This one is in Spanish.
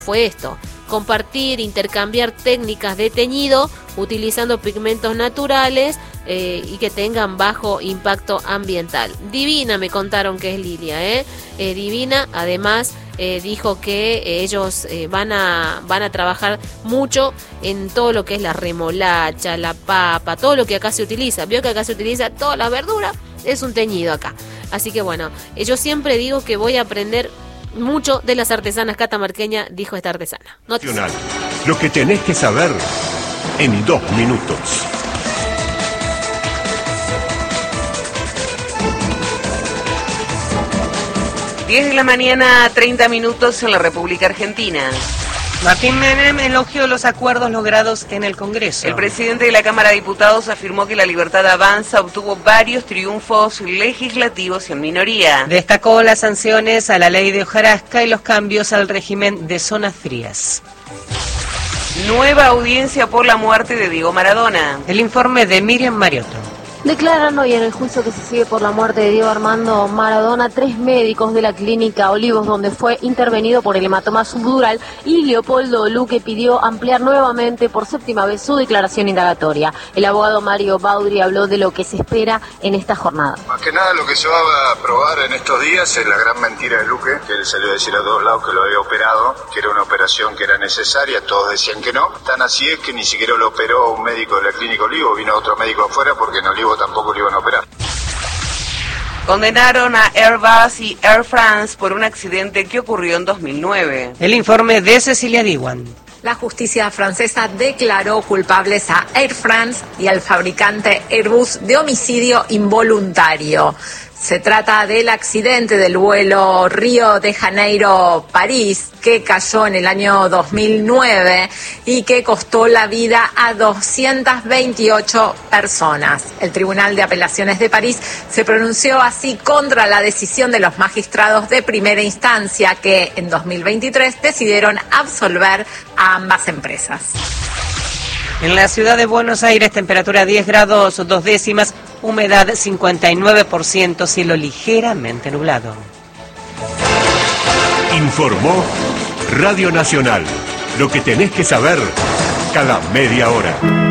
fue esto: compartir, intercambiar técnicas de teñido utilizando pigmentos naturales y que tengan bajo impacto ambiental. Divina, me contaron que es Lilia, Divina. Además dijo que ellos van a trabajar mucho en todo lo que es la remolacha, la papa, todo lo que acá se utiliza. Vio que acá se utiliza toda la verdura, es un teñido acá. Así que bueno, yo siempre digo que voy a aprender mucho de las artesanas catamarqueñas, dijo esta artesana. Nacional. Lo que tenés que saber en 2 minutos. Diez de la mañana, 30 minutos en la República Argentina. Martín Menem elogió los acuerdos logrados en el Congreso. El presidente de la Cámara de Diputados afirmó que La Libertad Avanza obtuvo varios triunfos legislativos en minoría. Destacó las sanciones a la ley de hojarasca y los cambios al régimen de zonas frías. Nueva audiencia por la muerte de Diego Maradona. El informe de Miriam Mariotto. Declaran hoy en el juicio que se sigue por la muerte de Diego Armando Maradona 3 médicos de la clínica Olivos, donde fue intervenido por el hematoma subdural, y Leopoldo Luque pidió ampliar nuevamente por 7ª vez su declaración indagatoria. El abogado Mario Baudri habló de lo que se espera en esta jornada. Más que nada lo que se va a probar en estos días es la gran mentira de Luque, que él salió a decir a todos lados que lo había operado, que era una operación que era necesaria, todos decían que no. Tan así es que ni siquiera lo operó un médico de la clínica Olivos, vino otro médico afuera porque en Olivos tampoco lo iban a operar. Condenaron a Airbus y Air France por un accidente que ocurrió en 2009. El informe de Cecilia Diwan. La justicia francesa declaró culpables a Air France y al fabricante Airbus de homicidio involuntario. Se trata del accidente del vuelo Río de Janeiro-París, que cayó en el año 2009 y que costó la vida a 228 personas. El Tribunal de Apelaciones de París se pronunció así contra la decisión de los magistrados de primera instancia que en 2023 decidieron absolver a ambas empresas. En la ciudad de Buenos Aires, temperatura 10 grados 2 décimas, humedad 59%, cielo ligeramente nublado. Informó Radio Nacional. Lo que tenés que saber cada media hora.